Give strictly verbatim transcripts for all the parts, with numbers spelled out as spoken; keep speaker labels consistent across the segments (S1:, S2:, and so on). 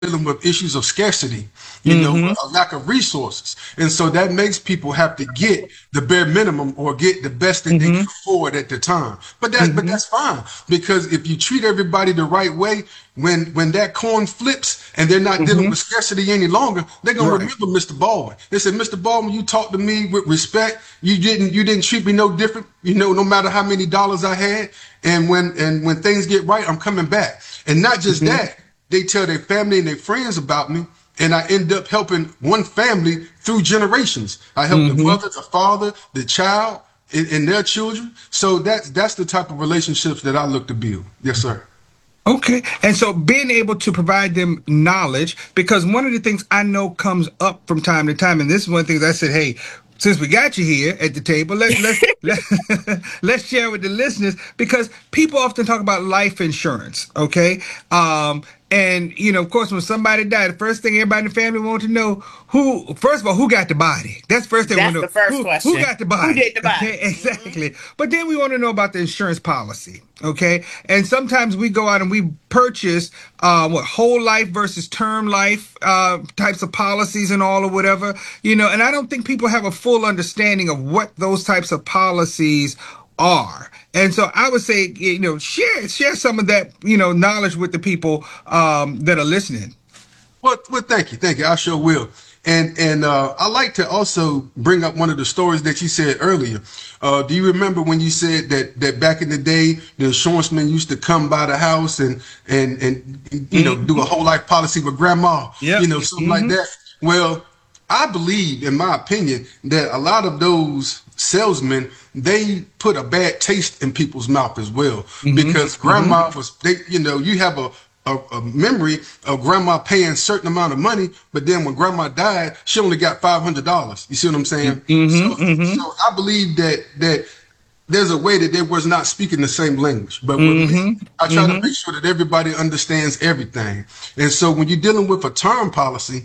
S1: dealing with issues of scarcity, you know,
S2: Mm-hmm.
S1: a lack of resources. And so that makes people have to get the bare minimum or get the best that they can
S2: Mm-hmm.
S1: afford at the time. But that but
S2: Mm-hmm.
S1: that's fine because if you treat everybody the right way, when when that coin flips and they're not dealing
S2: Mm-hmm.
S1: with scarcity any longer, they're gonna
S2: Right.
S1: remember mister Baldwin. They said, mister Baldwin, you talked to me with respect. You didn't you didn't treat me no different, you know, no matter how many dollars I had. And when and when things get right, I'm coming back. And not just
S2: Mm-hmm.
S1: that, they tell their family and their friends about me, and I end up helping one family through generations. I help the
S2: Mm-hmm.
S1: mother, the father, the child, and, and their children. So that's that's the type of relationships that I look to build. Yes, sir.
S2: Okay. And so being able to provide them knowledge, because one of the things I know comes up from time to time, and this is one of the things I said, hey, since we got you here at the table, let, let's let, let's share with the listeners because people often talk about life insurance, okay? Um, and you know, of course, when somebody died, the first thing everybody in the family wants to know who, first of all, who got the body. That's the first thing we want
S3: That's
S2: to
S3: the
S2: know.
S3: first
S2: Who who
S3: question.
S2: got the
S3: Who
S2: body?
S3: did the
S2: Okay,
S3: body? Hmm.
S2: exactly. But then we want to know about the insurance policy. Okay, and sometimes we go out and we purchase uh, what whole life versus term life uh, types of policies and all or whatever, you know. And I don't think people have a full understanding of what those types of policies are. And so I would say, you know, share share some of that, you know, knowledge with the people um, that are listening.
S1: Well, well, thank you, thank you. I sure will. And and uh, I like to also bring up one of the stories that you said earlier. Uh, do you remember when you said that that back in the day, the insurance man used to come by the house and and and you know do a
S2: Mm-hmm.
S1: whole life policy with grandma, you
S2: Yep.
S1: know, something like
S2: Mm-hmm.
S1: that? Well, I believe, in my opinion, that a lot of those salesmen they put a bad taste in people's mouth as well because
S2: Mm-hmm. Mm-hmm.
S1: grandma was they you know you have a a, a memory of grandma paying a certain amount of money, but then when grandma died, she only got five hundred dollars. You see what I'm saying? So,
S2: Mm-hmm. Mm-hmm.
S1: so I believe that that there's a way that they was not speaking the same language. But with me,
S2: Mm-hmm.
S1: I try to
S2: Mm-hmm.
S1: make sure that everybody understands everything. And so when you're dealing with a term policy,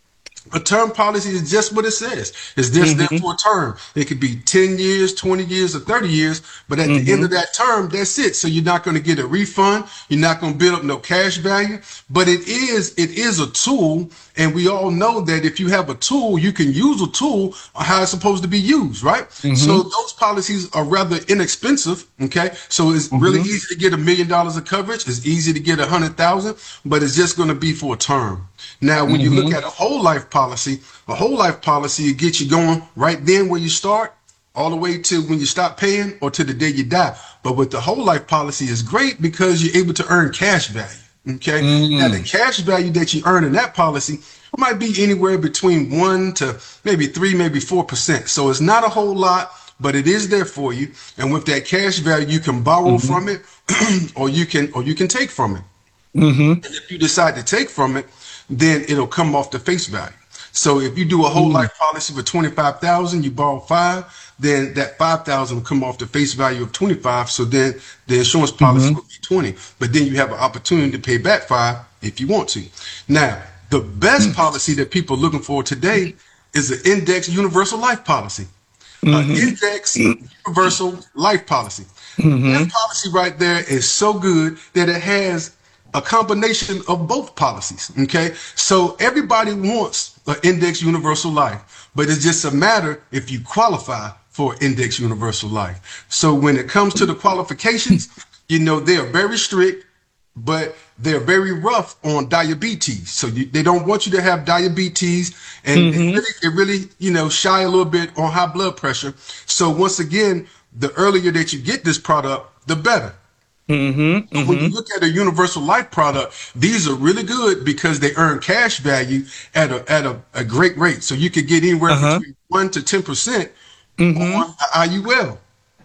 S1: a term policy is just what it says. It's just there
S2: Mm-hmm.
S1: for a term. It could be ten years, twenty years, or thirty years, but at the end
S2: Mm-hmm.
S1: of that term, that's it. So you're not going to get a refund. You're not going to build up no cash value. But it is it is a tool, and we all know that if you have a tool, you can use a tool on how it's supposed to be used, right? So
S2: Mm-hmm.
S1: those policies are rather inexpensive. Okay, so it's really
S2: Mm-hmm.
S1: easy to get a million dollars of coverage. It's easy to get a hundred thousand, but it's just going to be for a term. Now, when you look
S2: Mm-hmm.
S1: at a whole life policy, a whole life policy it gets you going right then where you start, all the way to when you stop paying or to the day you die. But with the whole life policy is great because you're able to earn cash value. Okay. Now the
S2: Mm-hmm.
S1: cash value that you earn in that policy might be anywhere between one to maybe three, maybe four percent. So it's not a whole lot, but it is there for you. And with that cash value, you can borrow
S2: Mm-hmm.
S1: from it, or you can or you can take from it.
S2: Mm-hmm.
S1: And if you decide to take from it, then it'll come off the face value. So if you do a whole life policy for twenty-five thousand, you borrow five, then that five thousand will come off the face value of twenty-five. So then the insurance policy
S2: Mm-hmm.
S1: will be twenty, but then you have an opportunity to pay back five if you want to. Now, the best policy that people are looking for today is an index universal life policy. An
S2: Mm-hmm.
S1: index universal life policy. That
S2: Mm-hmm.
S1: policy right there is so good that it has a combination of both policies. Okay, so everybody wants an index universal life, but it's just a matter if you qualify for index universal life. So when it comes to the qualifications, you know they are very strict, but they're very rough on diabetes. So you, they don't want you to have diabetes, and it
S2: Mm-hmm.
S1: really, it really, you know, shy a little bit on high blood pressure. So once again, the earlier that you get this product, the better.
S2: Mm-hmm.
S1: So when you
S2: Mm-hmm.
S1: look at a universal life product, these are really good because they earn cash value at a at a, a great rate. So you could get anywhere
S2: Uh-huh.
S1: between one to ten percent
S2: Mm-hmm.
S1: on I U L,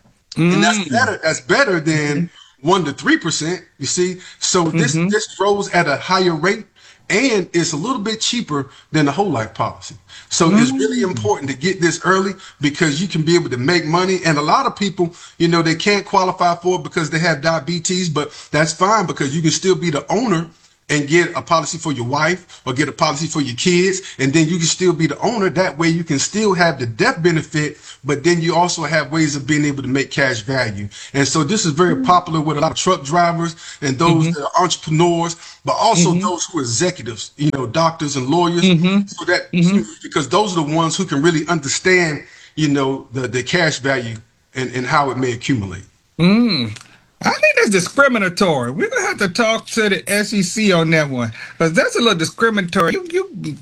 S1: and that's
S2: Mm-hmm.
S1: better. That's better than one to three percent. You see, so this
S2: Mm-hmm.
S1: this grows at a higher rate, and it's a little bit cheaper than the whole life policy. So it's really
S2: Mm-hmm.
S1: important to get this early because you can be able to make money. And a lot of people, you know, they can't qualify for it because they have diabetes, but that's fine because you can still be the owner and get a policy for your wife or get a policy for your kids, and then you can still be the owner. That way you can still have the death benefit, but then you also have ways of being able to make cash value. And so this is very popular with a lot of truck drivers and those
S2: Mm-hmm.
S1: that are entrepreneurs, but also
S2: Mm-hmm.
S1: those who are executives, you know, doctors and lawyers.
S2: Mm-hmm.
S1: So that,
S2: Mm-hmm.
S1: because those are the ones who can really understand, you know, the, the cash value and, and how it may accumulate.
S2: Mm. I think that's discriminatory. We're gonna have to talk to the S E C on that one because that's a little discriminatory. You, you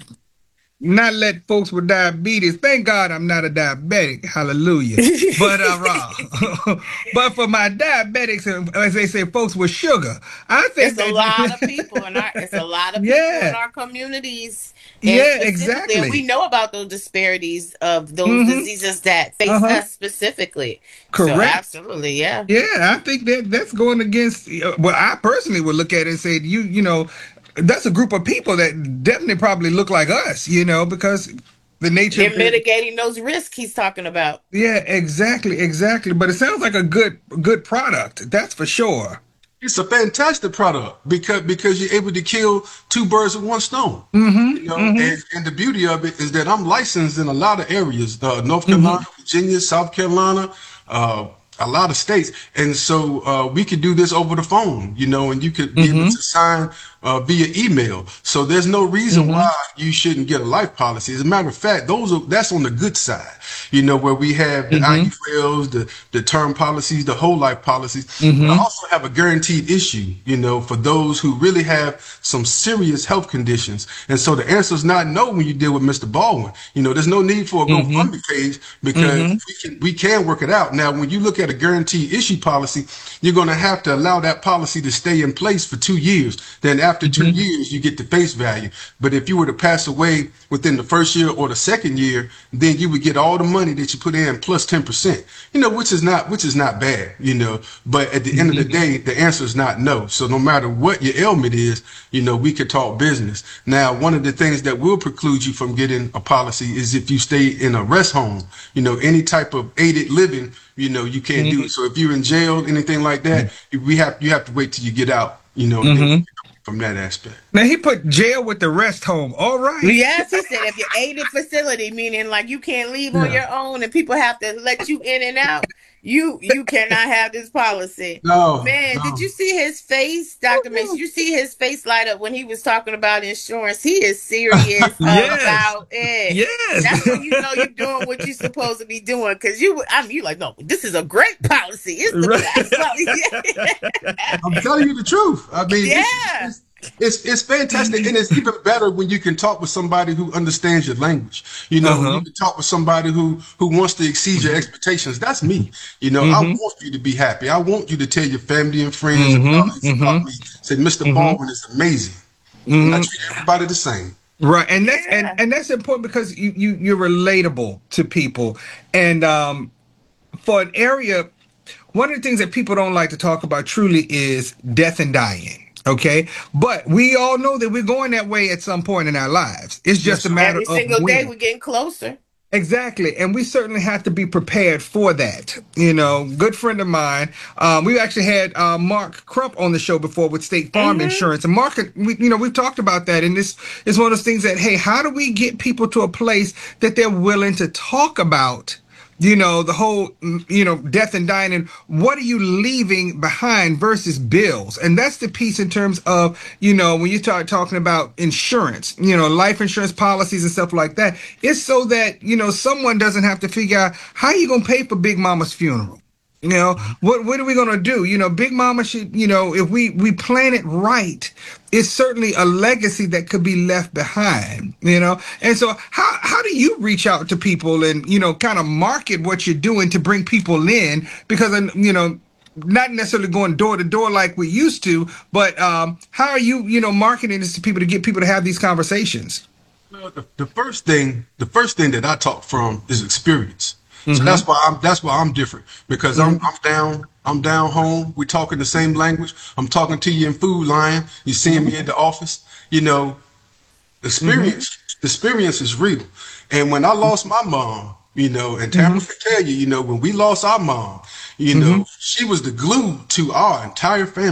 S2: not let folks with diabetes. Thank God I'm not a diabetic. Hallelujah. But uh, raw. But for my diabetics, and as they say, folks with sugar, I
S3: It's
S2: think
S3: a
S2: that
S3: lot of people in our it's a lot of people in
S2: yeah,
S3: our communities, and
S2: yeah,
S3: specifically, and we
S2: exactly.
S3: know about those disparities of those
S2: Mm-hmm.
S3: diseases that face
S2: Uh-huh.
S3: us specifically. So
S2: Correct.
S3: absolutely, yeah.
S2: Yeah, I think that that's going against. uh, Well, I personally would look at it and say, you, you know, that's a group of people that definitely probably look like us, you know, because the nature of
S3: They're
S2: it.
S3: mitigating those risks he's talking about.
S2: Yeah, exactly, exactly. But it sounds like a good, good product. That's for sure.
S1: It's a fantastic product because because you're able to kill two birds with one stone. You
S2: Mm-hmm.
S1: know,
S2: Mm-hmm.
S1: and, and the beauty of it is that I'm licensed in a lot of areas, uh, North
S2: Mm-hmm.
S1: Carolina, Virginia, South Carolina, uh, a lot of states. And so uh, we could do this over the phone, you know, and you could be able
S2: Mm-hmm.
S1: to sign uh, via email. So there's no reason
S2: Mm-hmm.
S1: why you shouldn't get a life policy. As a matter of fact, those are that's on the good side, you know, where we have the
S2: Mm-hmm.
S1: I U Ls, the, the term policies, the whole life policies. But I
S2: Mm-hmm.
S1: also have a guaranteed issue, you know, for those who really have some serious health conditions. And so the answer is not no when you deal with Mister Baldwin. You know, there's no need for a
S2: Mm-hmm.
S1: GoFundMe page because
S2: Mm-hmm.
S1: we can we can work it out. Now, when you look at a guaranteed issue policy, you're going to have to allow that policy to stay in place for two years. Then after two
S2: Mm-hmm.
S1: years, you get the face value. But if you were to pass away within the first year or the second year, then you would get all the money that you put in plus ten percent. You know, which is not which is not bad. You know, but at the end of the day, the answer is not no. So no matter what your ailment is, you know, we could talk business. Now, one of the things that will preclude you from getting a policy is if you stay in a rest home. You know, any type of aided living, you know, you can't do it. So if you're in jail, anything like that, we have you have to wait till you get out. You know, and then
S2: Mm-hmm.
S1: from that aspect.
S2: Now he put jail with the rest home. All right.
S3: Yes, he said if you're aided facility, meaning like you can't leave on
S1: Yeah.
S3: your own and people have to let you in and out, you you cannot have this policy.
S1: No,
S3: Man, did
S1: no.
S3: you see his face, doctor Mason? You see his face light up when he was talking about insurance. He is serious
S2: Yes.
S3: about it.
S2: Yes.
S3: That's when you know you're doing what you're supposed to be doing. Cause you I mean you like, no, this is a great policy. It's the best policy.
S1: I'm telling you the truth. I mean, it's,
S3: Yeah.
S1: it's it's it's fantastic, and it's even better when you can talk with somebody who understands your language. You know, when
S2: Uh-huh.
S1: you can talk with somebody who who wants to exceed your expectations. That's me. You know, I
S2: Mm-hmm.
S1: want you to be happy. I want you to tell your family and friends and
S2: Mm-hmm.
S1: colleagues about
S2: Mm-hmm.
S1: me. Say, Mister
S2: Mm-hmm.
S1: Baldwin is amazing, and I
S2: Mm-hmm.
S1: treat everybody the same.
S2: Right, and that's and
S3: Yeah.
S2: and that's important because you you you're relatable to people, and um, for an area, one of the things that people don't like to talk about truly is death and dying. Okay, but we all know that we're going that way at some point in our lives. It's just
S1: Yes,
S2: a
S1: sir.
S2: matter
S3: Every
S2: of
S3: single day
S2: when.
S3: we're getting closer.
S2: Exactly, and we certainly have to be prepared for that. You know, good friend of mine. Um, we actually had uh, Mark Crump on the show before with State Farm
S3: Mm-hmm.
S2: Insurance, and Mark, we, you know, we've talked about that, and this is one of those things that, hey, how do we get people to a place that they're willing to talk about? You know, the whole, mm, you know, death and dying, and what are you leaving behind versus bills? And that's the piece in terms of, you know, when you start talking about insurance, you know, life insurance policies and stuff like that, it's so that, you know, someone doesn't have to figure out how you going to pay for Big Mama's funeral. You know, what what are we gonna do? You know, Big Mama should, you know, if we we plan it right, it's certainly a legacy that could be left behind, you know. And so how how do you reach out to people and, you know, kind of market what you're doing to bring people in? Because, uh, you know, not necessarily going door to door like we used to, but um, how are you, you know, marketing this to people to get people to have these conversations?
S1: Well, the, the first thing, the first thing that I talk from is experience. So
S2: Mm-hmm.
S1: that's why I'm that's why I'm different because I'm
S2: Mm-hmm.
S1: I'm down I'm down home. We talking the same language. I'm talking to you in Food Lion. You seeing me in the office. You know,
S2: Mm-hmm.
S1: experience experience is real. And when I lost my mom, you know, and
S2: Mm-hmm.
S1: Tamara can tell you, you know, when we lost our mom, you
S2: Mm-hmm.
S1: know, she was the glue to our entire family.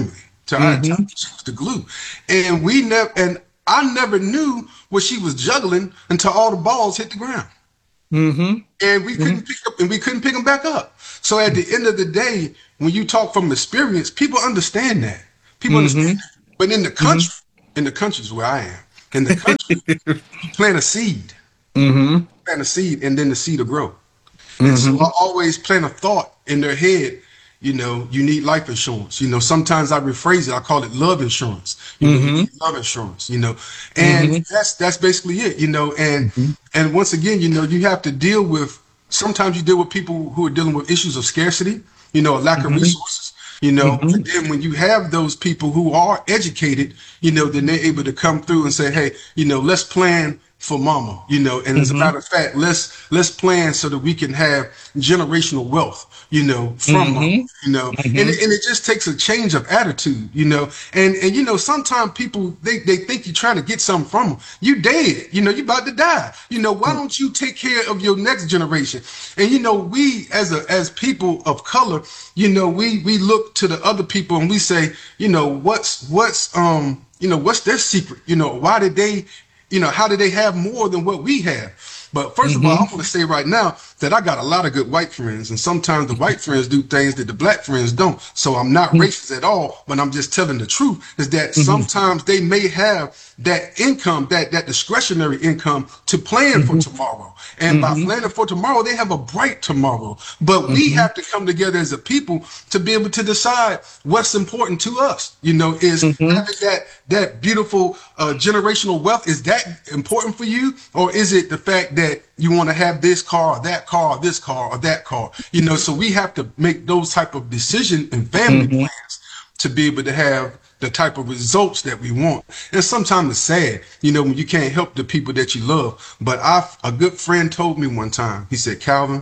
S1: to our
S2: Mm-hmm.
S1: tongue. She was the glue. And we never, and I never knew what she was juggling until all the balls hit the ground.
S2: Mm-hmm.
S1: And we couldn't pick up, and we couldn't pick them back up. So at the end of the day, when you talk from experience, people understand that. People
S2: Mm-hmm.
S1: understand that. But in the country, in the countries where I am, in the country, you plant a seed,
S2: Mm-hmm.
S1: plant a seed, and then the seed will grow. And so
S2: Mm-hmm.
S1: I always plant a thought in their head, you know, you need life insurance. You know, sometimes I rephrase it, I call it love insurance. You know, you
S2: Mm-hmm.
S1: need love insurance, you know. And
S2: Mm-hmm.
S1: that's that's basically it, you know. And
S2: Mm-hmm.
S1: and once again, you know, you have to deal with sometimes you deal with people who are dealing with issues of scarcity, you know, a lack of
S2: Mm-hmm.
S1: resources. You know,
S2: Mm-hmm.
S1: and then when you have those people who are educated, you know, then they're able to come through and say, hey, you know, let's plan for mama, you know, and as a
S2: Mm-hmm.
S1: matter of fact, let's let's plan so that we can have generational wealth, you know, from mama,
S2: Mm-hmm.
S1: you know, and it, and it just takes a change of attitude, you know, and and you know, sometimes people they they think you're trying to get something from them. You dead, you know, you about to die, you know. Why don't you take care of your next generation? And you know, we as a as people of color, you know, we we look to the other people and we say, you know, what's what's um you know what's their secret? You know, why did they you know, how did they have more than what we have? But first of all, I
S2: Mm-hmm.
S1: want to say right now that I got a lot of good white friends, and sometimes the white friends do things that the black friends don't. So I'm not racist at all, but I'm just telling the truth is that
S2: Mm-hmm.
S1: sometimes they may have that income, that that discretionary income to plan for tomorrow. And by
S2: Mm-hmm.
S1: planning for tomorrow, they have a bright tomorrow. But we
S2: Mm-hmm.
S1: have to come together as a people to be able to decide what's important to us. You know, is
S2: Mm-hmm.
S1: having that that beautiful uh, generational wealth, is that important for you, or is it the fact that you want to have this car or that car or this car or that car? You know, so we have to make those type of decision and family
S2: Mm-hmm.
S1: plans to be able to have the type of results that we want. And sometimes it's sad, you know, when you can't help the people that you love. But I, a good friend told me one time, he said, Calvin,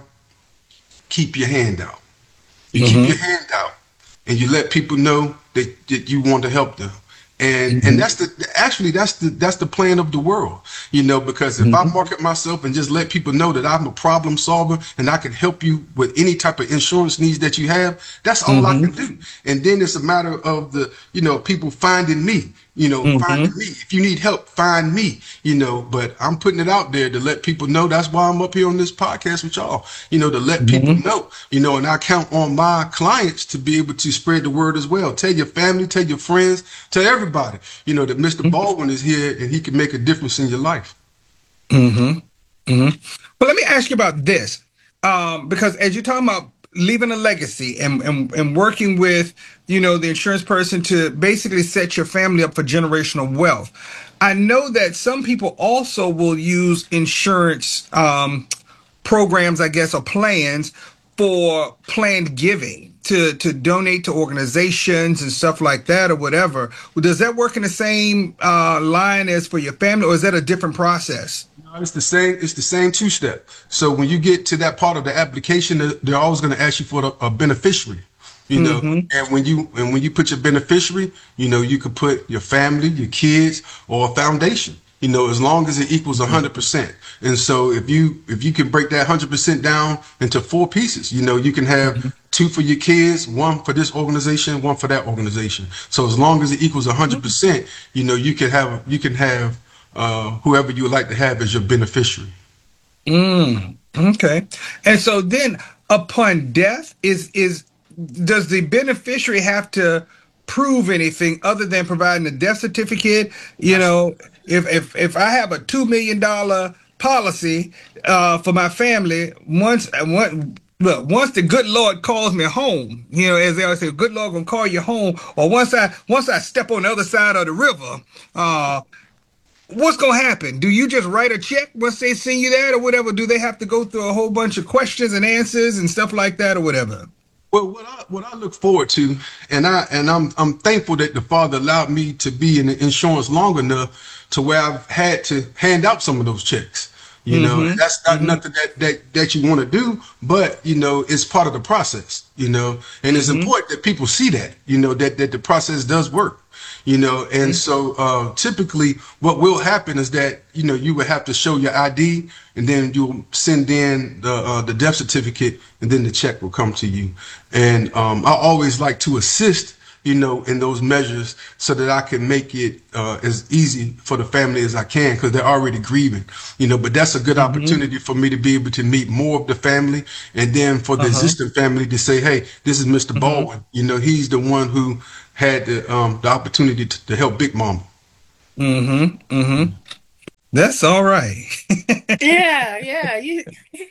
S1: keep your hand out. You keep your
S2: Mm-hmm.
S1: hand out and you let people know that, that you want to help them. And and
S2: Mm-hmm.
S1: that's the actually that's the that's the plan of the world, you know, because if I
S2: Mm-hmm.
S1: market myself and just let people know that I'm a problem solver and I can help you with any type of insurance needs that you have, that's all I
S2: Mm-hmm.
S1: can do. And then it's a matter of the, you know, people finding me, you know,
S2: Mm-hmm.
S1: finding me. If you need help, find me, you know, but I'm putting it out there to let people know. That's why I'm up here on this podcast with y'all, you know, to let people
S2: Mm-hmm.
S1: know, you know, and I count on my clients to be able to spread the word as well. Tell your family, tell your friends, tell everybody, you know, that Mister Baldwin is here and he can make a difference in your life.
S2: Mm-hmm. Mm-hmm. But let me ask you about this, um, because as you're talking about leaving a legacy and, and and working with, you know, the insurance person to basically set your family up for generational wealth, I know that some people also will use insurance um, programs, I guess, or plans for planned giving to to donate to organizations and stuff like that or whatever. Does that work in the same uh, line as for your family, or is that a different process?
S1: No, it's the same. It's the same two step. So when you get to that part of the application, they're they're always going to ask you for the, a beneficiary. You know,
S2: Mm-hmm.
S1: and when you and when you put your beneficiary, you know, you could put your family, your kids, or a foundation. You know, as long as it equals a hundred percent. And so if you if you can break that hundred percent down into four pieces, you know, you can have two for your kids, one for this organization, one for that organization. So as long as it equals a hundred percent, you know, you can have you can have uh, whoever you would like to have as your beneficiary.
S2: Mm, okay. And so then upon death is is does the beneficiary have to prove anything other than providing a death certificate? You know, if if if I have a two million dollar policy uh for my family, once one look, once the good Lord calls me home, you know, as they always say, good Lord gonna call you home, or once I once I step on the other side of the river, uh what's gonna happen? Do you just write a check once they send you that or whatever? Do they have to go through a whole bunch of questions and answers and stuff like that or whatever?
S1: Well, what I what I look forward to, and I and I'm I'm thankful that the Father allowed me to be in the insurance long enough to where I've had to hand out some of those checks. You know, and
S2: Mm-hmm.
S1: that's not
S2: Mm-hmm.
S1: nothing that that that you want to do, but you know, it's part of the process. You know, and it's
S2: Mm-hmm.
S1: important that people see that. You know, that that the process does work. You know, and so uh, typically what will happen is that, you know, you would have to show your I D and then you'll send in the uh, the death certificate and then the check will come to you. And um, I always like to assist, you know, in those measures so that I can make it uh, as easy for the family as I can because they're already grieving, you know, but that's a good
S2: Mm-hmm.
S1: opportunity for me to be able to meet more of the family and then for the
S2: Uh-huh.
S1: existing family to say, hey, this is mister
S2: Mm-hmm.
S1: Baldwin. You know, he's the one who had the, um, the opportunity to, to help Big Mama.
S2: Mm-hmm. Mm-hmm. That's all right.
S3: Yeah, yeah, you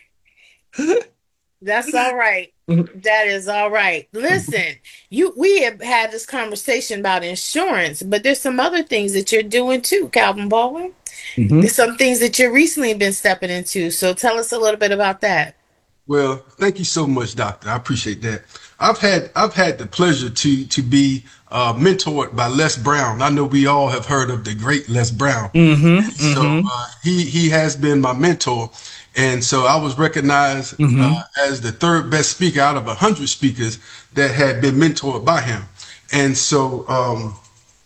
S3: that's all right. That is all right. Listen, you we have had this conversation about insurance, but there's some other things that you're doing too, Calvin Baldwin.
S2: Mm-hmm.
S3: There's some things that you recently been stepping into. So tell us a little bit about that.
S1: Well, thank you so much, Doctor. I appreciate that. I've had I've had the pleasure to to be uh, mentored by Les Brown. I know we all have heard of the great Les Brown.
S2: Mm-hmm.
S1: So
S2: Mm-hmm.
S1: uh, he he has been my mentor, and so I was recognized
S2: Mm-hmm.
S1: uh, as the third best speaker out of a hundred speakers that had been mentored by him. And so um,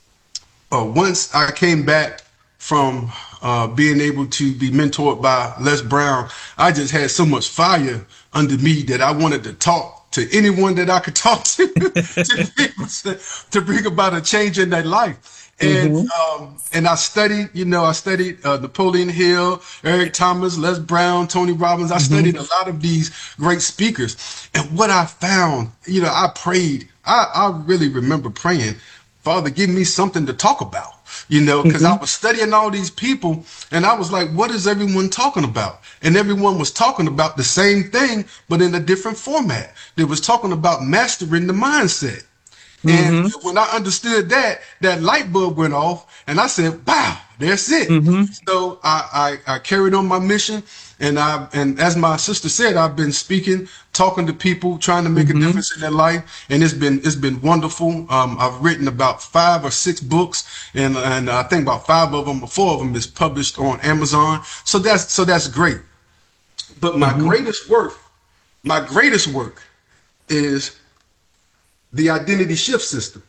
S1: uh, once I came back from uh, being able to be mentored by Les Brown, I just had so much fire under me that I wanted to talk to anyone that I could talk to to, be able to, to bring about a change in their life. And
S2: Mm-hmm.
S1: um, and I studied, you know, I studied uh, Napoleon Hill, Eric Thomas, Les Brown, Tony Robbins. I
S2: Mm-hmm.
S1: studied a lot of these great speakers. And what I found, you know, I prayed. I, I really remember praying, Father, give me something to talk about, you know, because I
S2: Mm-hmm.
S1: was studying all these people and I was like, what is everyone talking about? And everyone was talking about the same thing, but in a different format. They was talking about mastering the mindset. And
S2: Mm-hmm.
S1: when I understood that, that light bulb went off, and I said, "Wow, that's it."
S2: Mm-hmm.
S1: So I, I, I carried on my mission, and I and as my sister said, I've been speaking, talking to people, trying to make a
S2: Mm-hmm.
S1: difference in their life, and it's been it's been wonderful. Um, I've written about five or six books, and and I think about five of them or four of them is published on Amazon. So that's so that's great. But my
S2: Mm-hmm.
S1: greatest work, my greatest work is the identity shift system.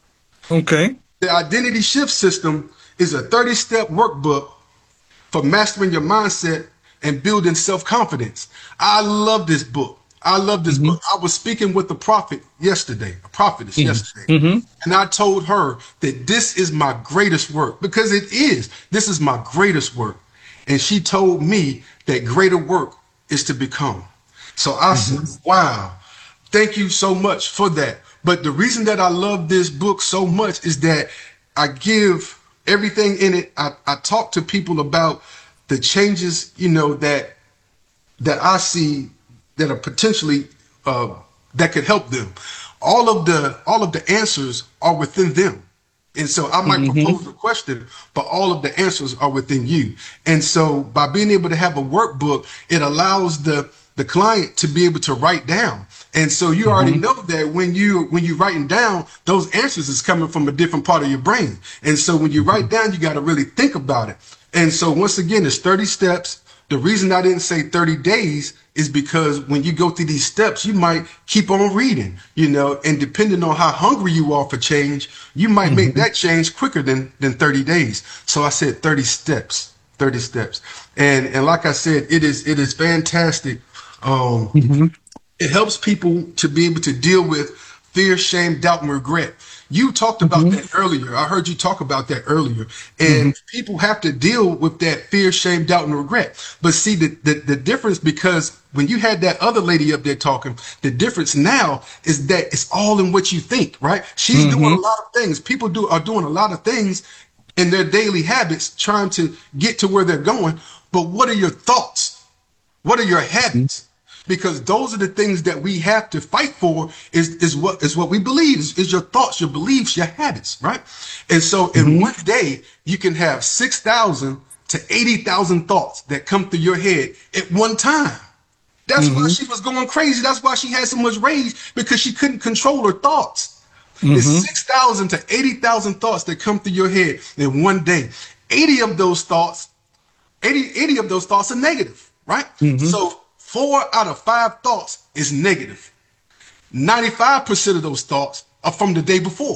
S2: Okay.
S1: The identity shift system is a thirty step workbook for mastering your mindset and building self confidence. I love this book. I love this
S2: Mm-hmm.
S1: book. I was speaking with a prophet yesterday, a prophetess yesterday,
S2: Mm-hmm.
S1: and I told her that this is my greatest work because it is. This is my greatest work. And she told me that greater work is to become. So I said,
S2: Mm-hmm.
S1: wow, thank you so much for that. But the reason that I love this book so much is that I give everything in it. I, I talk to people about the changes, you know, that that I see that are potentially uh, that could help them. All of the all of the answers are within them. And so I might
S2: Mm-hmm.
S1: propose a question, but all of the answers are within you. And so by being able to have a workbook, it allows the the client to be able to write down. And so you already
S2: Mm-hmm.
S1: know that when you when you're writing down, those answers is coming from a different part of your brain. And so when you write down, you got to really think about it. And so once again, it's thirty steps. The reason I didn't say thirty days is because when you go through these steps, you might keep on reading, you know, and depending on how hungry you are for change, you might make
S2: Mm-hmm.
S1: that change quicker than, than thirty days. So I said thirty steps, thirty steps. And, and like I said, it is, it is fantastic. Um,
S2: Mm-hmm.
S1: it helps people to be able to deal with fear, shame, doubt, and regret. You talked about
S2: Mm-hmm.
S1: that earlier. I heard you talk about that earlier.
S2: Mm-hmm.
S1: And people have to deal with that fear, shame, doubt, and regret. But see, the, the, the difference, because when you had that other lady up there talking, the difference now is that it's all in what you think, right? She's doing a
S2: Mm-hmm.
S1: lot of things. People do are doing a lot of things in their daily habits, trying to get to where they're going. But what are your thoughts? What are your habits? Because those are the things that we have to fight for is, is what is what we believe is, is your thoughts, your beliefs, your habits, right? And so in
S2: Mm-hmm.
S1: one day, you can have six thousand to eighty thousand thoughts that come through your head at one time. That's why
S2: Mm-hmm.
S1: she was going crazy. That's why she had so much rage because she couldn't control her thoughts. It's
S2: Mm-hmm.
S1: six thousand to eighty thousand thoughts that come through your head in one day. eighty of those thoughts eighty, eighty of those thoughts are negative, right?
S2: Mm-hmm.
S1: So four out of five thoughts is negative. ninety-five percent of those thoughts are from the day before.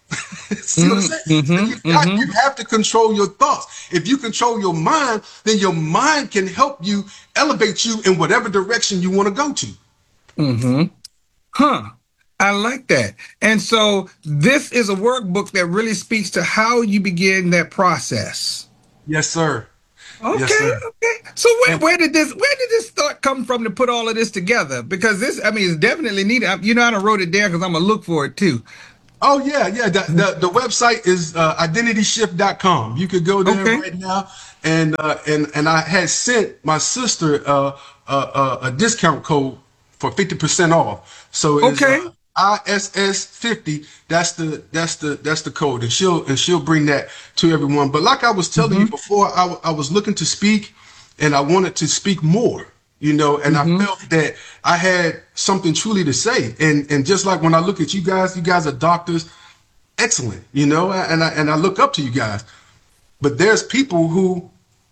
S1: See what I'm saying? So
S2: Mm-hmm.
S1: you, got,
S2: Mm-hmm.
S1: you have to control your thoughts. If you control your mind, then your mind can help you elevate you in whatever direction you want to go to.
S2: Mm-hmm. Huh. I like that. And so this is a workbook that really speaks to how you begin that process.
S1: Yes, sir. Yes,
S2: Okay,
S1: sir.
S2: okay. So where,
S1: And
S2: where did this where did this thought come from to put all of this together? Because this, I mean, it's definitely needed. I- You know, I wrote it down because I'm gonna look for it too.
S1: oh yeah, yeah. The the, the website is uh, identity shift dot com. You could go there
S2: Okay,
S1: right now, and uh, and and I had sent my sister uh, uh, uh, a discount code for fifty percent off. So it's
S2: okay.
S1: uh, I S S fifty. That's the that's the that's the code, and she'll and she'll bring that to everyone. But like I was telling you
S2: Mm-hmm,
S1: before, I, w- I was looking to speak, and I wanted to speak more. You know, and I
S2: mm-hmm,
S1: felt that I had something truly to say. And and just like when I look at you guys, you guys are doctors, excellent. You know, and I and I look up to you guys. But there's people who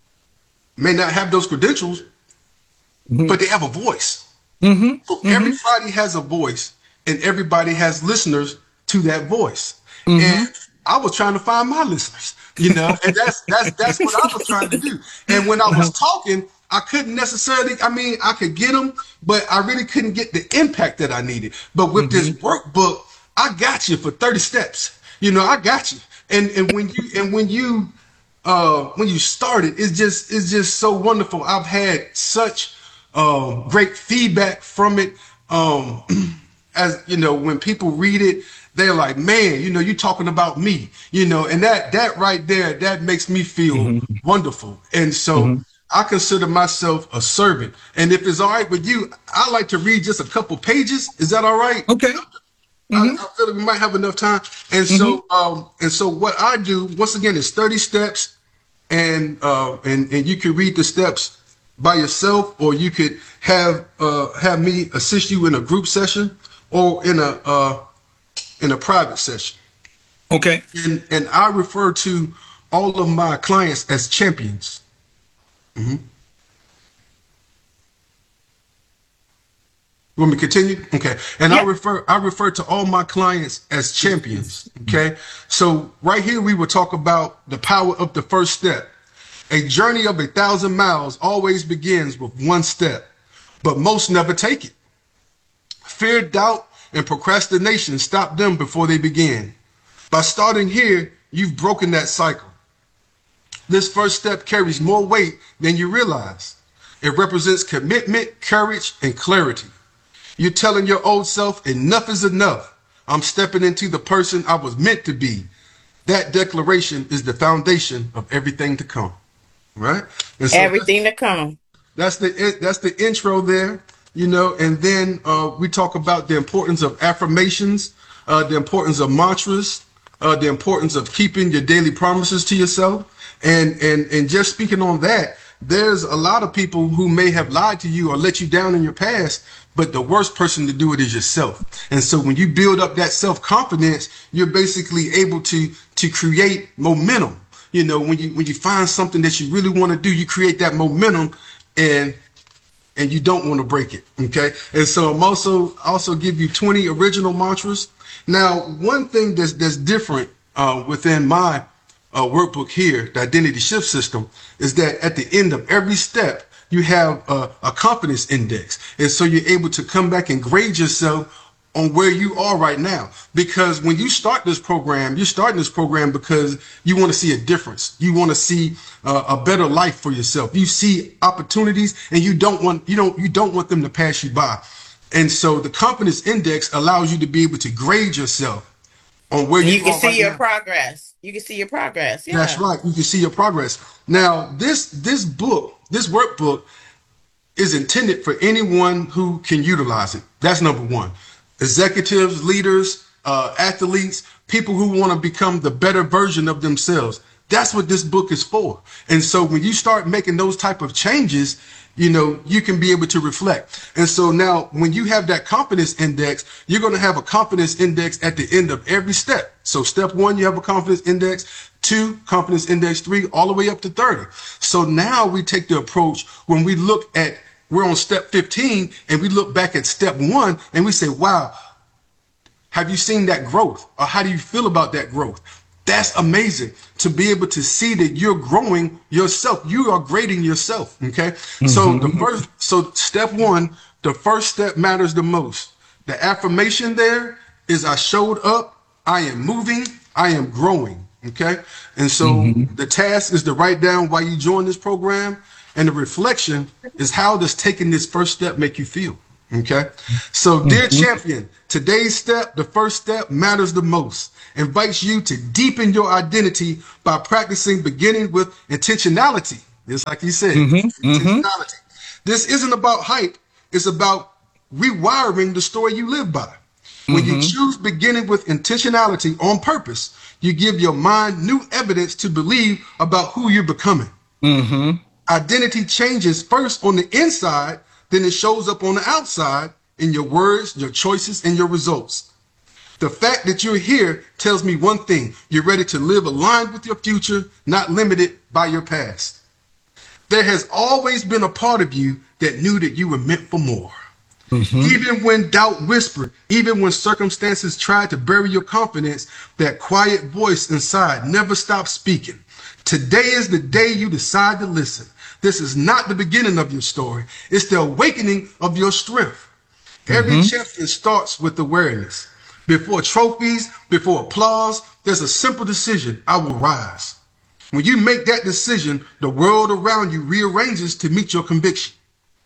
S1: may not have those credentials, but they have a voice. So
S2: mm-hmm, mm-hmm,
S1: everybody has a voice, and everybody has listeners to that voice.
S2: mm-hmm.
S1: And I was trying to find my listeners, you know, and that's that's that's what I was trying to do. And when I was talking, I couldn't necessarily. I mean, I could get them, but I really couldn't get the impact that I needed. But with this
S2: Mm-hmm.
S1: workbook, I got you for thirty steps. You know, I got you. And and when you and when you uh, when you started, it's just it's just so wonderful. I've had such um, great feedback from it. Um, as you know, when people read it, they're like, "Man, you know, you talking about me," you know, and that that right there, that makes me feel
S2: Mm-hmm.
S1: wonderful. And so
S2: Mm-hmm.
S1: I consider myself a servant. And if it's all right with you, I like to read just a couple pages. Is that all right?
S2: Okay.
S1: I,
S2: Mm-hmm.
S1: I feel like we might have enough time. And
S2: Mm-hmm.
S1: so, um, and so what I do once again is thirty steps, and uh, and and you can read the steps by yourself, or you could have uh, have me assist you in a group session or in a uh, in a private session.
S2: Okay.
S1: And and I refer to all of my clients as champions. Mhm. You want me to continue? Okay. And I
S3: Yeah.
S1: refer I refer to all my clients as champions. Okay. So right here we will talk about the power of the first step. A journey of a thousand miles always begins with one step, but most never take it. Fear, doubt, and procrastination stop them before they begin. By starting here, you've broken that cycle. This first step carries more weight than you realize. It represents commitment, courage, and clarity. You're telling your old self, enough is enough. I'm stepping into the person I was meant to be. That declaration is the foundation of everything to come. Right? And so that's,
S3: Everything to come.
S1: that's the that's the intro there, you know, and then uh, we talk about the importance of affirmations, uh, the importance of mantras, uh, the importance of keeping your daily promises to yourself. And and and just speaking on that, there's a lot of people who may have lied to you or let you down in your past, but the worst person to do it is yourself. And so when you build up that self-confidence, you're basically able to to create momentum. You know, when you when you find something that you really want to do, you create that momentum, and and you don't want to break it. Okay. And so I'm also also give you twenty original mantras. Now, one thing that's that's different uh, within my uh, workbook here, the Identity Shift System, is that at the end of every step, you have a, a confidence index. And so you're able to come back and grade yourself on where you are right now. Because when you start this program, you're starting this program because you want to see a difference. You want to see uh, a better life for yourself. You see opportunities, and you don't want you don't you don't want them to pass you by. And so the confidence index allows you to be able to grade yourself on where
S3: You
S1: you
S3: can
S1: are
S3: see
S1: right
S3: your
S1: now.
S3: progress. You can see your progress.
S1: That's
S3: Yeah.
S1: right. You can see your progress. Now, this this book, this workbook is intended for anyone who can utilize it. That's number one. Executives, leaders, uh, athletes, people who want to become the better version of themselves. That's what this book is for. And so when you start making those type of changes, you know, you can be able to reflect. And so now when you have that confidence index, you're going to have a confidence index at the end of every step. So step one, you have a confidence index, two, confidence index three, all the way up to thirty. So now we take the approach when we look at, we're on step fifteen, and we look back at step one and we say, wow, have you seen that growth? Or how do you feel about that growth? That's amazing to be able to see that you're growing yourself. You are grading yourself. Okay. So the first, so step one, the first step matters the most. The affirmation there is I showed up, I am moving, I am growing. Okay. And so
S2: Mm-hmm.
S1: the task is to write down why you joined this program. And the reflection is how does taking this first step make you feel? Okay. So, dear
S2: Mm-hmm.
S1: champion, today's step, the first step, matters the most. Invites you to deepen your identity by practicing beginning with intentionality. Just like you said,
S2: Mm-hmm. Mm-hmm.
S1: intentionality. This isn't about hype, it's about rewiring the story you live by. When you
S2: Mm-hmm.
S1: choose beginning with intentionality on purpose, you give your mind new evidence to believe about who you're becoming.
S2: Mm-hmm.
S1: Identity changes first on the inside, then it shows up on the outside in your words, your choices, and your results. The fact that you're here tells me one thing. You're ready to live aligned with your future, not limited by your past. There has always been a part of you that knew that you were meant for more.
S2: Mm-hmm.
S1: Even when doubt whispered, even when circumstances tried to bury your confidence, that quiet voice inside never stopped speaking. Today is the day you decide to listen. This is not the beginning of your story. It's the awakening of your strength. Every
S2: Mm-hmm.
S1: champion starts with awareness. Before trophies, before applause, there's a simple decision. I will rise. When you make that decision, the world around you rearranges to meet your conviction.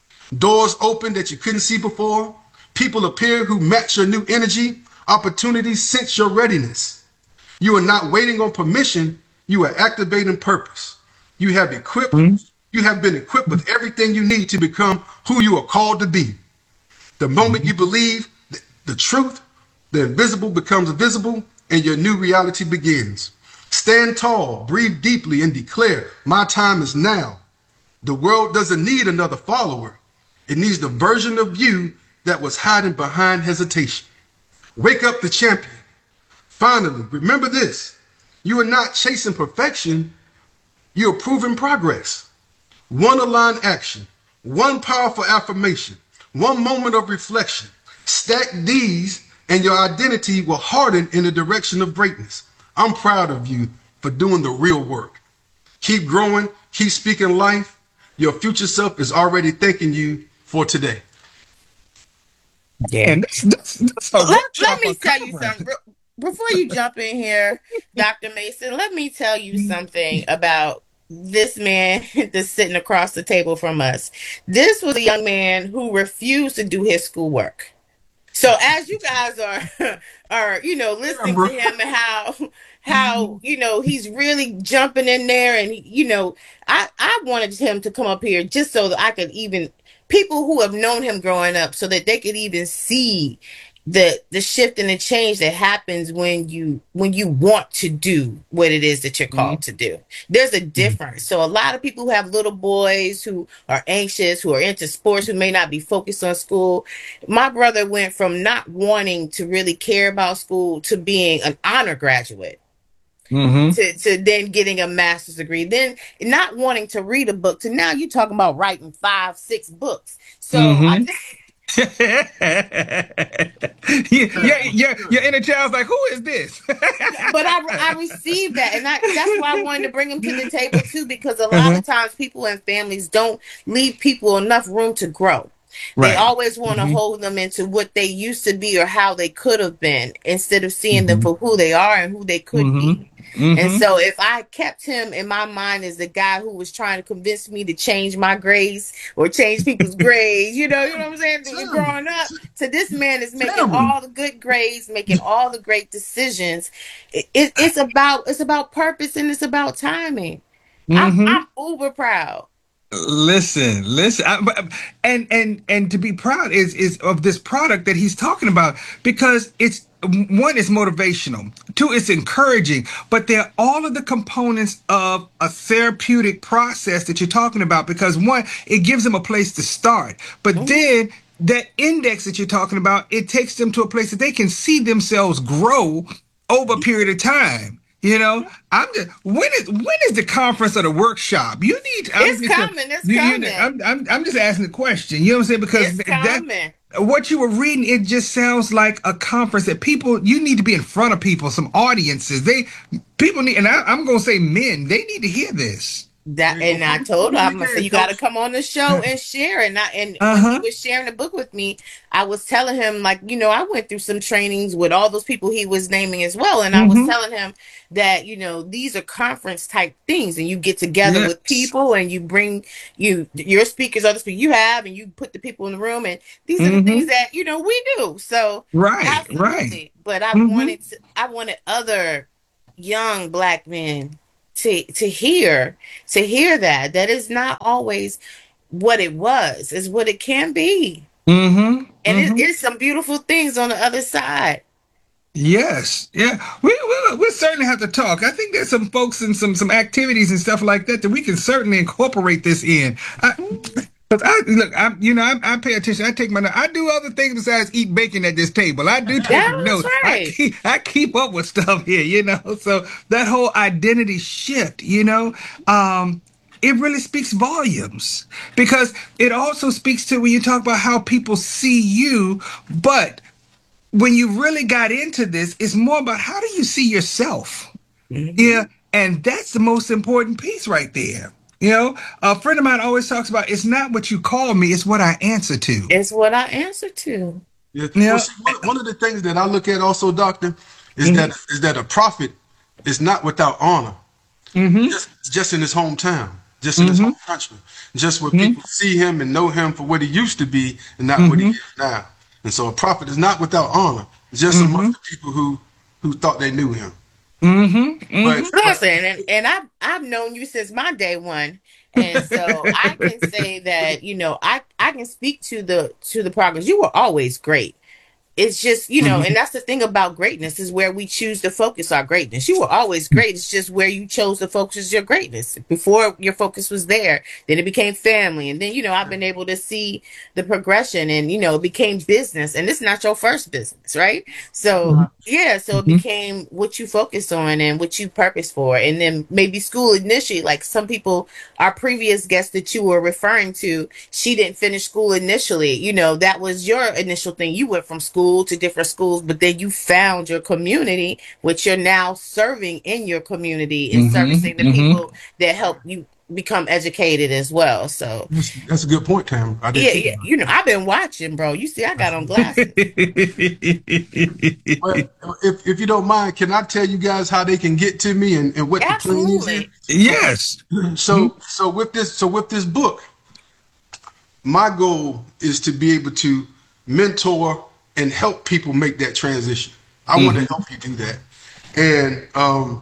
S1: Doors open that you couldn't see before. People appear who match your new energy. Opportunities sense your readiness. You are not waiting on permission. You are activating purpose. You have equipped, you have been equipped with everything you need to become who you are called to be. The moment you believe the, the truth, the invisible becomes visible and your new reality begins. Stand tall, breathe deeply, and declare, my time is now. The world doesn't need another follower. It needs the version of you that was hiding behind hesitation. Wake up the champion. Finally, remember this. You are not chasing perfection. You are proving progress. One aligned action, one powerful affirmation, one moment of reflection. Stack these and your identity will harden in the direction of greatness. I'm proud of you for doing the real work. Keep growing, keep speaking life. Your future self is already thanking you for today.
S2: And that's, that's, that's a
S3: Let, let
S2: workshop
S3: me
S2: of
S3: tell you
S2: conference.
S3: something. Re- Before you jump in here, doctor Mason, let me tell you something about this man that's sitting across the table from us. This was a young man who refused to do his schoolwork. So as you guys are are you know
S1: Yeah,
S3: listening
S1: bro.
S3: to him and how how you know he's really jumping in there and you know I I wanted him to come up here just so that I could even people who have known him growing up so that they could even see the the shift and the change that happens when you when you want to do what it is that you're called to do. There's a difference. So a lot of people who have little boys who are anxious, who are into sports, who may not be focused on school. My brother went from not wanting to really care about school to being an honor graduate.
S2: Mm-hmm.
S3: To, to then getting a master's degree, then not wanting to read a book, to now you're talking about writing five, six books. So I
S2: Mm-hmm. yeah, yeah, yeah, your inner child's like, who is this?
S3: but I I received that, and I, that's why I wanted to bring him to the table too, because a lot
S2: Uh-huh.
S3: of times people and families don't leave people enough room to grow. They
S2: Right.
S3: always want to
S2: Mm-hmm.
S3: hold them into what they used to be or how they could have been, instead of seeing them
S2: Mm-hmm.
S3: for who they are and who they could be.
S2: Mm-hmm.
S3: And
S2: Mm-hmm.
S3: so, if I kept him in my mind as the guy who was trying to convince me to change my grades or change people's grades, you know, you know what I'm saying?
S1: Tell me.
S3: Growing up, to this man is making
S1: Tell me.
S3: all the good grades, making all the great decisions. It, it, it's about it's about purpose and it's about timing. I'm
S2: Mm-hmm.
S3: I'm uber proud.
S2: Listen, listen, I, but- and and and to be proud is is of this product that he's talking about because it's one is motivational, two it's encouraging, but they're all of the components of a therapeutic process that you're talking about. Because one, it gives them a place to start, but
S3: Mhm.
S2: then that index that you're talking about, it takes them to a place that they can see themselves grow over a period of time. You know, I'm just when is when is the conference or the workshop? You need. I'm
S3: It's
S2: just. uh,
S3: coming. It's
S2: You, you,
S3: coming.
S2: I'm, I'm I'm just asking the question. You know what I'm saying? Because
S3: It's
S2: that
S3: coming.
S2: what you were reading, it just sounds like a conference that people. You need to be in front of people, some audiences. They people need, and I, I'm gonna say men. They need to hear this.
S3: That
S1: There you go.
S3: and I
S1: Put, put
S3: told
S1: them
S3: her,
S1: in
S3: I'm
S1: the
S3: gonna say
S1: game,
S3: you got to
S1: coach.
S3: come on the show and share. And I and when he
S2: Uh-huh.
S3: was sharing the book with me, I was telling him like, you know, I went through some trainings with all those people he was naming as well, and I was
S2: Mm-hmm.
S3: telling him that you know these are conference type things, and you get together with
S2: Yes.
S3: people, and you bring you your speakers, other speakers you have, and you put the people in the room, and these are the
S2: Mm-hmm.
S3: things that you know we do. So
S2: Right, right.
S3: absolutely, but I
S2: Mm-hmm.
S3: wanted to, I wanted other young black men to to hear to hear that that is not always what it was, is what it can be.
S2: Mm-hmm.
S3: And it
S2: Mm-hmm.
S3: is some beautiful things on the other side.
S2: Yes, yeah, we we we certainly have to talk. I think there's some folks and some some activities and stuff like that that we can certainly incorporate this in. I, Cause I look, I you know I, I pay attention. I take my notes. I do other things besides eat bacon at this table. I do take
S3: That's
S2: notes. I
S3: right.
S2: keep I keep up with stuff here, you know. So that whole identity shift, you know, um, it really speaks volumes because it also speaks to when you talk about how people see you, but when you really got into this, it's more about how do you see yourself? Yeah.
S3: Mhm.
S2: And that's the most important piece right there. You know, a friend of mine always talks about it's not what you call me, it's what I answer to.
S3: It's what I answer to.
S1: Yeah.
S2: You
S1: Well,
S2: know,
S1: see, one, one of the things that I look at also, doctor, is that
S2: hmm
S1: is that a prophet is not without honor.
S2: hmm
S1: Just just in his hometown, just in his
S2: hmm
S1: home country, just where
S2: hmm
S1: people see him and know him for what he used to be and not what he
S2: hmm
S1: is now. And so a prophet is not without honor, just
S2: hmm
S1: amongst the people who who thought they knew him.
S2: hmm
S1: But
S2: hmm
S1: but
S3: Listen, and, and I've I've known you since my day one. And so I can say that, you know, I, I can speak to the to the progress. You were always great. It's just, you know, and that's the thing about greatness is where we choose to focus our greatness. You were always great. It's just where you chose to focus your greatness. Before your focus was there, then it became family. And then, you know, I've been able to see the progression and, you know, it became business. And it's not your first business, right? So, yeah, so it
S2: hmm
S3: became what you focus on and what you purpose for. And then maybe school initially, like some people, our previous guest that you were referring to, she didn't finish school initially. You know, that was your initial thing. You went from school to different schools, but then you found your community, which you're now serving in your community and
S2: hmm
S3: servicing the
S2: hmm
S3: people that help you become educated as well. So,
S1: that's, that's a good point, Tam. I didn't
S3: yeah,
S1: think
S3: yeah,
S1: about
S3: you know, I've been watching, bro. You see, I got on glasses.
S1: it. But if if you don't mind, can I tell you guys how they can get to me and, and what the plan is here?
S3: Absolutely.
S1: Okay.
S2: Yes.
S1: So so with this so with this book, my goal is to be able to mentor and help people make that transition. I want to
S2: hmm
S1: help you do that. And um,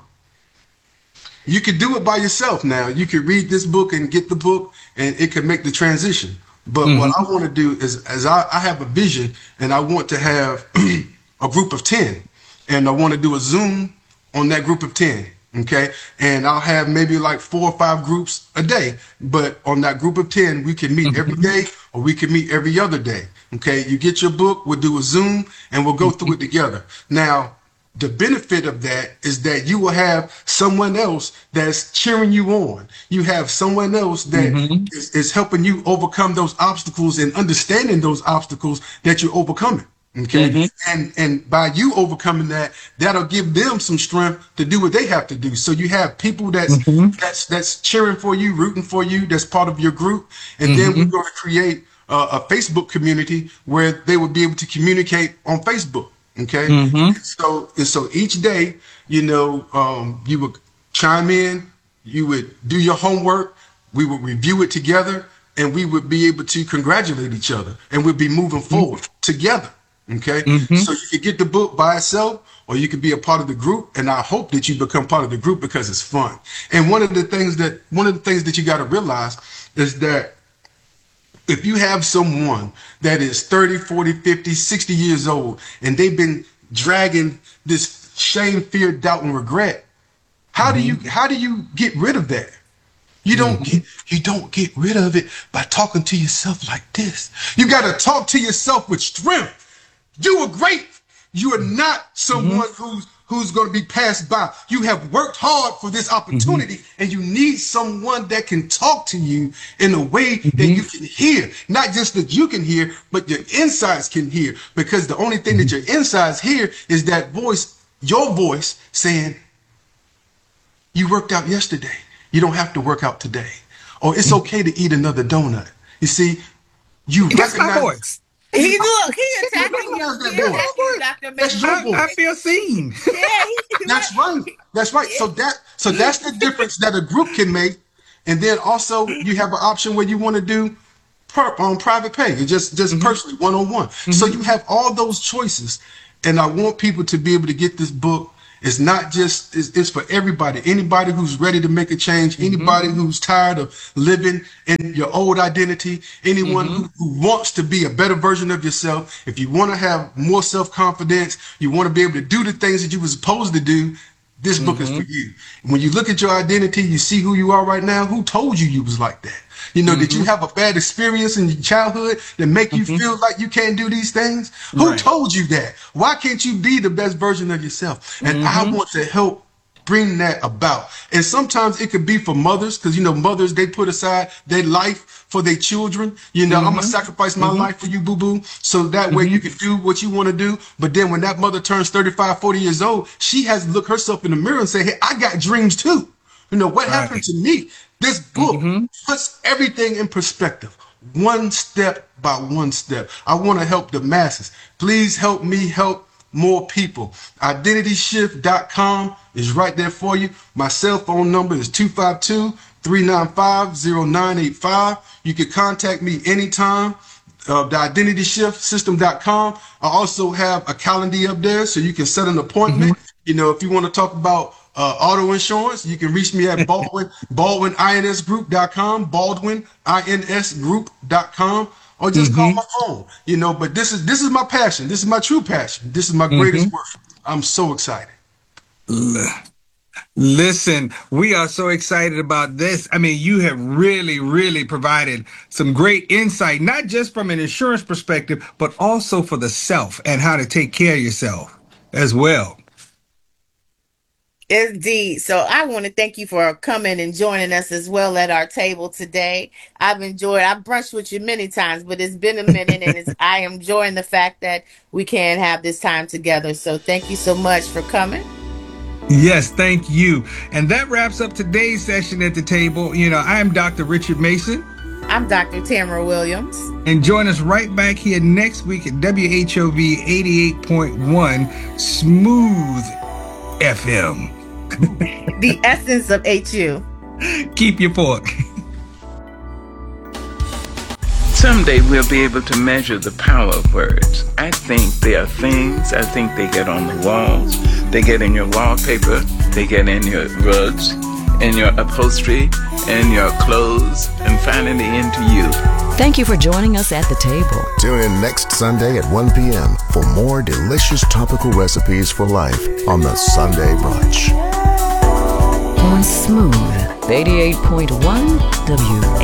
S1: you could do it by yourself now. You could read this book and get the book, and it could make the transition. But what I
S2: hmm
S1: want to do is, as I, I have a vision, and I want to have a group of ten, and I want to do a Zoom on that group of ten. Okay, and I'll have maybe like four or five groups a day. But on that group of ten, we can meet every day, or we can meet every other day. Okay, you get your book, we'll do a Zoom, and we'll go through it together. Now, the benefit of that is that you will have someone else that's cheering you on. You have someone else that
S2: hmm
S1: is, is helping you overcome those obstacles and understanding those obstacles that you're overcoming. Okay.
S2: hmm
S1: And and by you overcoming that, that'll give them some strength to do what they have to do. So you have people that's
S2: hmm
S1: that's that's cheering for you, rooting for you, that's part of your group. And then we're
S2: hmm
S1: going to create a, a Facebook community where they will be able to communicate on Facebook. Okay.
S2: hmm
S1: So and so each day, you know, um, you would chime in, you would do your homework, we would review it together, and we would be able to congratulate each other, and we'd be moving forward together. Okay.
S2: hmm
S1: So you could get the book by itself, or you could be a part of the group, and I hope that you become part of the group because it's fun. And one of the things that one of the things that you got to realize is that if you have someone that is thirty, forty, fifty, sixty years old and they've been dragging this shame, fear, doubt, and regret, how do you how do you get rid of that? You don't
S2: hmm
S1: get you don't get rid of it by talking to yourself like this. You got to talk to yourself with strength. You are great. You are not
S2: hmm
S1: someone who's who's going to be passed by. You have worked hard for this
S2: hmm
S1: opportunity, and you need someone that can talk to you in a way that
S2: hmm
S1: you can hear. Not just that you can hear, but your insides can hear. Because the only thing that your insides hear is that voice, your voice saying, you worked out yesterday. You don't have to work out today. Or it's okay to eat another donut. You see, you
S2: That's my
S1: recognize.
S2: voice.
S3: He look, he
S1: You
S3: attacking you.
S1: recognize that
S3: He
S1: voice.
S3: attacking you, Doctor
S1: That's your
S3: Maybe.
S2: I, I
S1: voice.
S2: feel seen.
S3: Yeah, he,
S1: That's right. That's right. So that so that's the difference that a group can make. And then also you have an option where you want to do per, on private pay, It's just just personally one on one. So you have all those choices, and I want people to be able to get this book. It's not just it's, it's for everybody. Anybody who's ready to make a change. Anybody who's tired of living in your old identity. Anyone who, who wants to be a better version of yourself. If you want to have more self confidence, you want to be able to do the things that you were supposed to do. This book is for you. When you look at your identity, you see who you are right now. Who told you you was like that? You know, did you have a bad experience in your childhood that make you feel like you can't do these things? Who
S2: Right.
S1: told you that? Why can't you be the best version of yourself? And I want to help bring that about. And sometimes it could be for mothers, because, you know, mothers, they put aside their life for their children. You know, I'm going to sacrifice my life for you, boo-boo, so that way you can do what you want to do. But then when that mother turns thirty-five, forty years old, she has to look herself in the mirror and say, hey, I got dreams too. You know, what happened
S2: Right.
S1: to me? This book puts everything in perspective, one step by one step. I want to help the masses. Please help me help more people. identity shift dot com is right there for you. My cell phone number is two five two, three nine five, zero nine eight five. You can contact me anytime. Uh, the identity shift system dot com. I also have a calendar up there so you can set an appointment. You know, if you want to talk about uh, auto insurance, you can reach me at Baldwin, Baldwin I N S group dot com, Baldwin I N S group dot com, or just call my phone. You know, but this is this is my passion. This is my true passion. This is my greatest work. I'm so excited.
S2: Listen, we are so excited about this. I mean, you have really, really provided some great insight, not just from an insurance perspective, but also for the self and how to take care of yourself as well.
S3: Indeed. So I want to thank you for coming and joining us as well at our table today. I've enjoyed, I've brunched with you many times, but it's been a minute and it's, I am enjoying the fact that we can have this time together. So thank you so much for coming.
S2: Yes, thank you. And that wraps up today's session at the table. You know, I am Doctor Richard Mason.
S3: I'm Doctor Tamara Williams.
S2: And join us right back here next week at W H O V eighty-eight point one Smooth F M.
S3: The essence of H U.
S2: Keep your fork.
S4: Someday we'll be able to measure the power of words. I think they are things. I think they get on the walls. They get in your wallpaper. They get in your rugs, in your upholstery, in your clothes, and finally into you.
S5: Thank you for joining us at the table.
S6: Tune in next Sunday at one p.m. for more delicious topical recipes for life on the Sunday Brunch.
S5: On Smooth eighty-eight point one W